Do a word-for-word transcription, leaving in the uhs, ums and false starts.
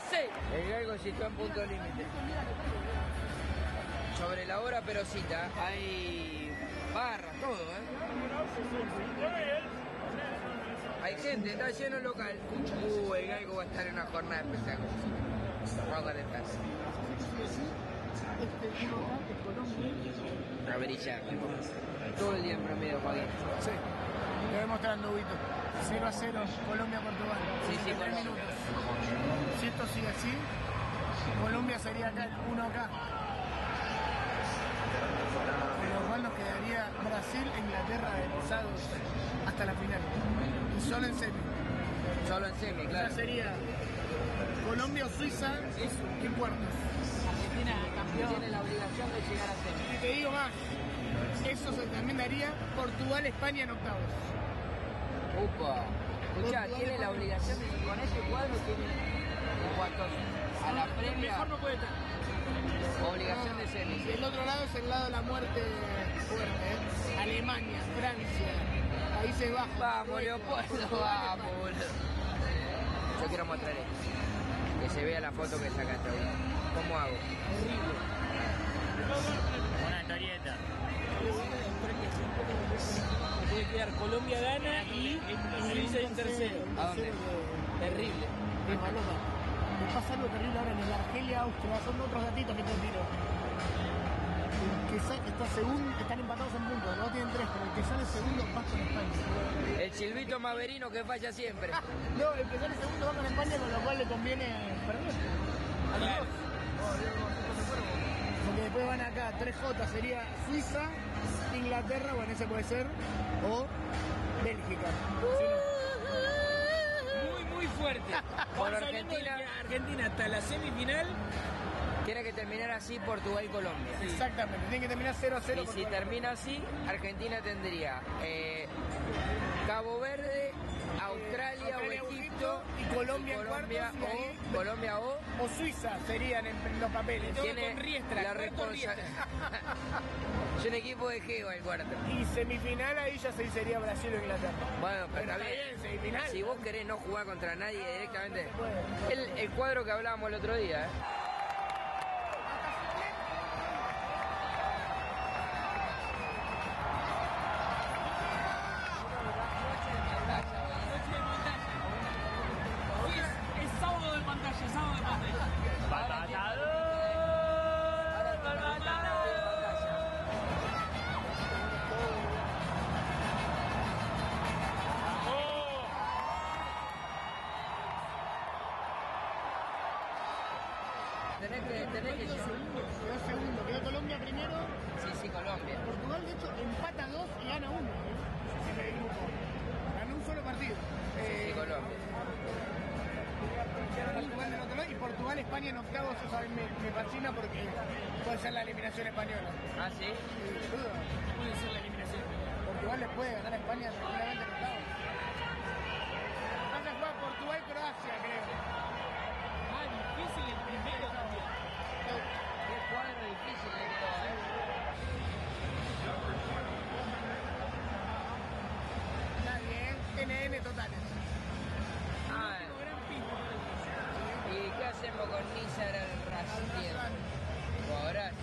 Sí. El galgo sitúa en punto límite. Sobre la hora Perosita hay barra, todo, ¿eh? Hay gente, está lleno el local. Uh, el galgo va a estar en una jornada espectacular. Roca de casa. A brillar. Todo el día en promedio, Joaquín. Sí. Le voy mostrando, Huguito. cero a cero, Colombia-Portugal. Sí, sí, tres Colombia. minutos. Si esto sigue así, Colombia sería acá, el uno acá. Con lo cual nos quedaría Brasil e Inglaterra deslizados hasta la final. Y solo en semi. Solo en semi, claro. Ya sería Colombia o Suiza en cuartos. Argentina campeón. Tiene la obligación de llegar a semi. Y te digo más, eso se también daría Portugal-España en octavos. Upa. Escuchá, tiene la obligación de, con ese cuadro tiene en cuanto a la previa Mejor no puede estar. obligación de semi. Y el otro lado es el lado de la muerte fuerte, ¿eh? Alemania, Francia, Países Bajos. Vamos, Leopoldo, vamos, boludo. Yo quiero mostrar esto. Que se vea la foto que sacaste hoy. ¿Cómo hago? Una historieta. Puede quedar Colombia gana y Suiza en tercero. ¿A dónde? Terrible. Me pasa algo terrible ahora en el Argelia-Austria, son otros gatitos que te tiro. El que sa- está segundo, están empatados en puntos, no tienen tres, pero el que sale segundo va con España. El silbito maverino que falla siempre. No, el que sale segundo va con España, con lo cual le conviene perder. A los dos. Porque después van acá, tres J sería Suiza, Inglaterra, bueno, ese puede ser, o Bélgica. Si no. Muy, muy fuerte. Por Estamos hablando de Argentina. que Argentina hasta la semifinal. Tiene que terminar así Portugal y Colombia. Exactamente, tiene que terminar cero a cero. Y si termina así, Argentina tendría eh, Cabo Verde, Australia, Australia o o Egipto y Colombia en Colombia cuartos, y ahí- o Colombia o O Suiza serían en, en los papeles. Todo tiene con Riestra, la cuarto responsabilidad. Es un equipo de Geo el cuarto. Y semifinal ahí ya se sería Brasil o Inglaterra. Bueno, pero Pero está está bien. bien, semifinal. Si vos querés no jugar contra nadie directamente. se puede. El, el cuadro que hablábamos el otro día, ¿eh? Hoy es, es sábado de pantalla, sábado de pantalla. Tenés que, tenés que Quedó segundo, quedó Colombia primero. Sí, sí, Colombia. Portugal, de hecho, empata dos y gana uno. ¿eh? En el grupo. Ganó un solo partido. Sí, Eh, Colombia. Portugal del otro lado y Portugal, España en octavos, eso a mí me, me fascina porque puede ser la eliminación española. Ah, sí. Sin duda. Puede ser la eliminación. Portugal le puede ganar a España tranquilamente en octavos. Vas a jugar Portugal-Croacia, creo. Ah, difícil el primero también. Qué cuadro difícil le quedó, ¿eh? Nadie, ¿eh? N N totales. Ah, Gran pista. ¿y qué hacemos con Nizar al Racing? Jugadorazo.